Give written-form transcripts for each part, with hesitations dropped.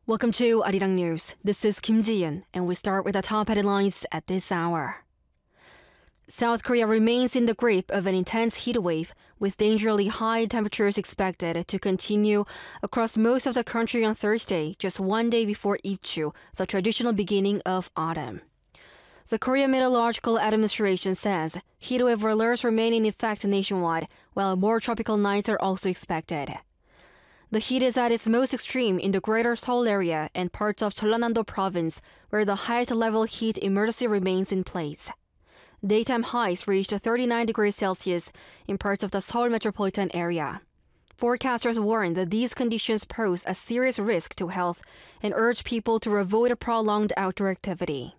Welcome to Arirang News. This is Kim Ji-yeon, and we start with the top headlines at this hour. South Korea remains in the grip of an intense heat wave, with dangerously high temperatures expected to continue across most of the country on Thursday, just one day before Ipchu, the traditional beginning of autumn. The Korea Meteorological Administration says heatwave alerts remain in effect nationwide, while more tropical nights are also expected. The heat is at its most extreme in the greater Seoul area and parts of Jeollanam-do province, where the highest level heat emergency remains in place. Daytime highs reached 39 degrees Celsius in parts of the Seoul metropolitan area. Forecasters warn that these conditions pose a serious risk to health and urge people to avoid prolonged outdoor activity.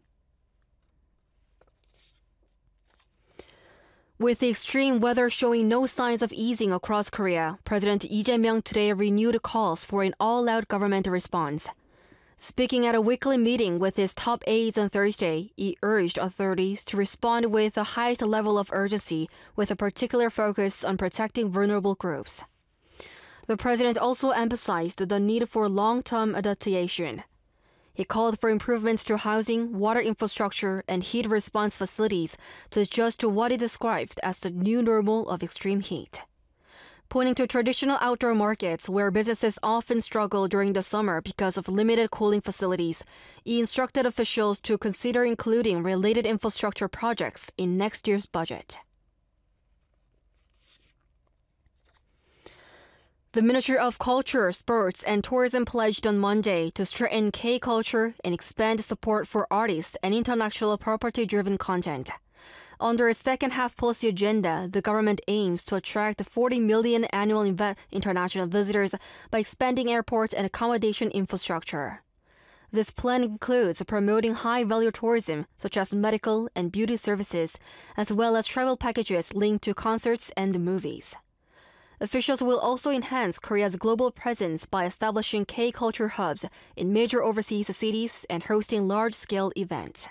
With the extreme weather showing no signs of easing across Korea, President Lee Jae-myung today renewed calls for an all-out government response. Speaking at a weekly meeting with his top aides on Thursday, he urged authorities to respond with the highest level of urgency, with a particular focus on protecting vulnerable groups. The president also emphasized the need for long-term adaptation. He called for improvements to housing, water infrastructure, and heat response facilities to adjust to what he described as the new normal of extreme heat. Pointing to traditional outdoor markets where businesses often struggle during the summer because of limited cooling facilities, he instructed officials to consider including related infrastructure projects in next year's budget. The Ministry of Culture, Sports, and Tourism pledged on Monday to strengthen K-culture and expand support for artists and intellectual property-driven content. Under its second-half policy agenda, the government aims to attract 40 million annual international visitors by expanding airport and accommodation infrastructure. This plan includes promoting high-value tourism, such as medical and beauty services, as well as travel packages linked to concerts and movies. Officials will also enhance Korea's global presence by establishing K-culture hubs in major overseas cities and hosting large-scale events.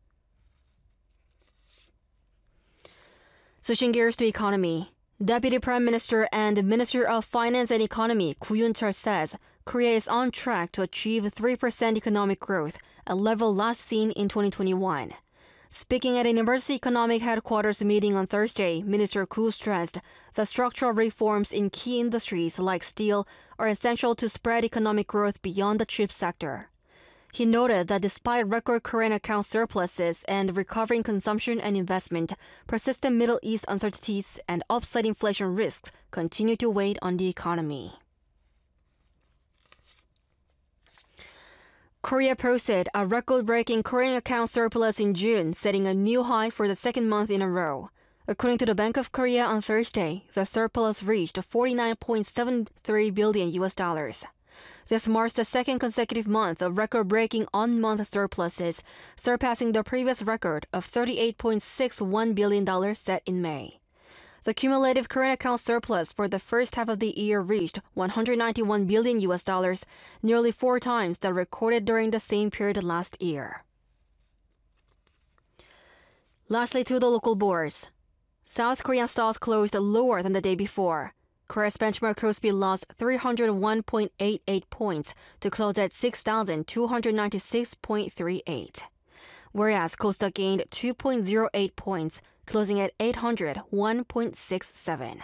Switching gears to economy, Deputy Prime Minister and Minister of Finance and Economy Koo Yoon-chul says Korea is on track to achieve 3% economic growth, a level last seen in 2021. Speaking at an emergency economic headquarters meeting on Thursday, Minister Koo stressed that structural reforms in key industries like steel are essential to spread economic growth beyond the chip sector. He noted that despite record current account surpluses and recovering consumption and investment, persistent Middle East uncertainties and upside inflation risks continue to weigh on the economy. Korea posted a record-breaking current account surplus in June, setting a new high for the second month in a row. According to the Bank of Korea on Thursday, the surplus reached $49.73 billion. This marks the second consecutive month of record-breaking on-month surpluses, surpassing the previous record of $38.61 billion set in May. The cumulative current account surplus for the first half of the year reached $191 billion, nearly 4 times that recorded during the same period last year. Lastly, to the local bourse. South Korean stocks closed lower than the day before. Korea's benchmark Kospi lost 301.88 points to close at 6,296.38, whereas Kosdaq gained 2.08 points, closing at 801.67.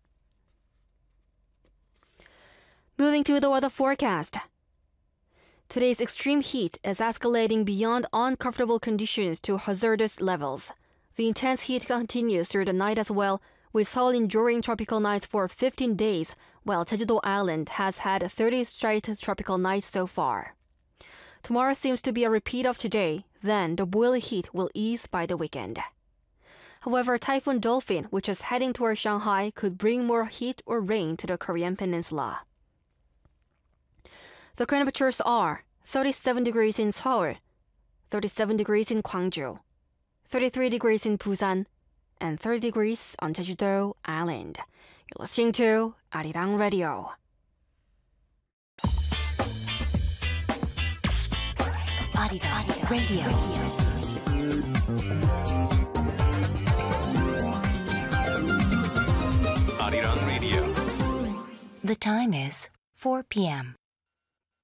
Moving to the weather forecast. Today's extreme heat is escalating beyond uncomfortable conditions to hazardous levels. The intense heat continues through the night as well, with Seoul enduring tropical nights for 15 days, while Jeju-do Island has had 30 straight tropical nights so far. Tomorrow seems to be a repeat of today, then the boiling heat will ease by the weekend. However, Typhoon Dolphin, which is heading toward Shanghai, could bring more heat or rain to the Korean peninsula. The current temperatures are 37 degrees in Seoul, 37 degrees in Gwangju, 33 degrees in Busan, and 30 degrees on Jeju-do Island. You're listening to Arirang Radio. Arirang Radio. Arirang Radio. The time is 4 p.m.